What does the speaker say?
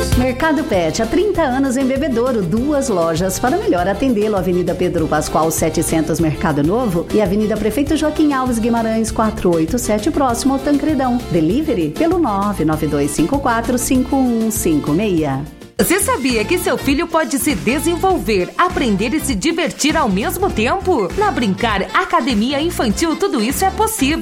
Mercado Pet, há 30 anos em Bebedouro, 2 lojas para melhor atendê-lo. Avenida Pedro Pascoal 700, Mercado Novo, e Avenida Prefeito Joaquim Alves Guimarães 487, próximo ao Tancredão. Delivery pelo 992545156. Você sabia que seu filho pode se desenvolver, aprender e se divertir ao mesmo tempo? Na Brincar Academia Infantil, tudo isso é possível.